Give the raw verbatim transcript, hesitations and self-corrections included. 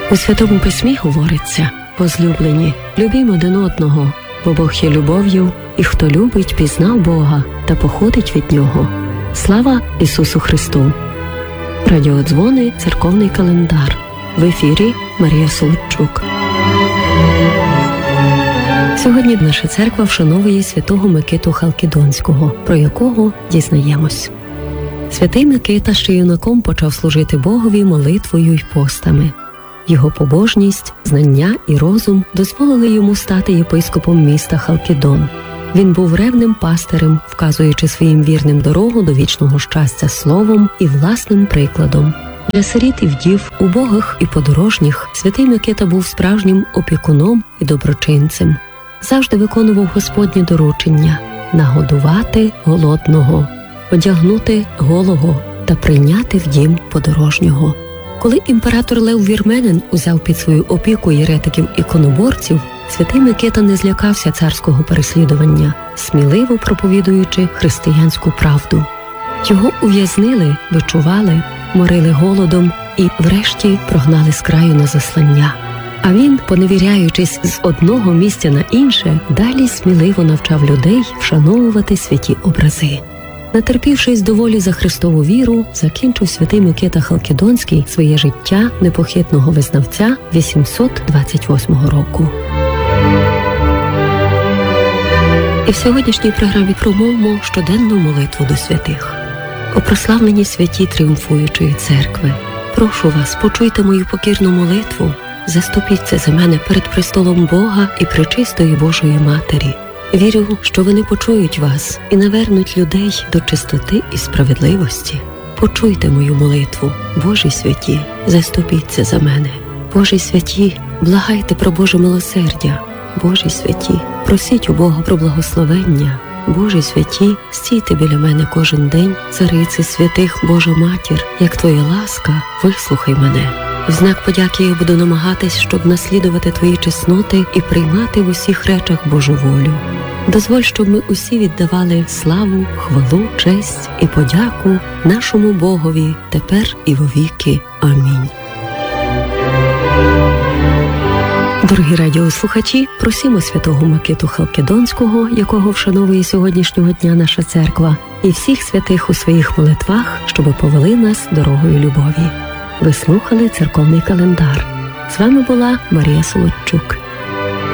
У Святому Письмі говориться: «Возлюблені, любімо один одного, бо Бог є любов'ю, і хто любить, пізнав Бога та походить від Нього. Слава Ісусу Христу!» Радіодзвони, церковний календар. В ефірі Марія Солодчук. Сьогодні наша церква вшановує святого Микиту Халкідонського, про якого дізнаємось. Святий Микита ще юнаком почав служити Богові молитвою й постами. Його побожність, знання і розум дозволили йому стати єпископом міста Халкідон. Він був ревним пастирем, вказуючи своїм вірним дорогу до вічного щастя словом і власним прикладом. Для сиріт і вдів, убогих і подорожніх святий Микита був справжнім опікуном і доброчинцем. Завжди виконував Господні доручення – нагодувати голодного, одягнути голого та прийняти в дім подорожнього. Коли імператор Лев Вірменин узяв під свою опіку єретиків-іконоборців, святий Микита не злякався царського переслідування, сміливо проповідуючи християнську правду. Його ув'язнили, бичували, морили голодом і, врешті, прогнали з краю на заслання. А він, поневіряючись з одного місця на інше, далі сміливо навчав людей вшановувати святі образи. Натерпівшись доволі за Христову віру, закінчив святий Микита Халкідонський своє життя непохитного визнавця вісімсот двадцять восьмого року. І в сьогоднішній програмі промовимо щоденну молитву до святих. О прославлені святі тріумфуючої церкви, прошу вас, почуйте мою покірну молитву, заступіться за мене перед престолом Бога і пречистої Божої Матері. Вірю, що вони почують вас і навернуть людей до чистоти і справедливості. Почуйте мою молитву, Божі святі, заступіться за мене. Божі святі, благайте про Боже милосердя. Божі святі, просіть у Бога про благословення. Божі святі, стійте біля мене кожен день, цариці святих, Божа Матір, як Твоя ласка, вислухай мене. В знак подяки я буду намагатись, щоб наслідувати Твої чесноти і приймати в усіх речах Божу волю. Дозволь, щоб ми усі віддавали славу, хвалу, честь і подяку нашому Богові тепер і вовіки. Амінь. Дорогі радіослухачі, просимо святого Микиту Халкідонського, якого вшановує сьогоднішнього дня наша церква, і всіх святих у своїх молитвах, щоб повели нас дорогою любові. Ви слухали церковний календар. З вами була Марія Солодчук.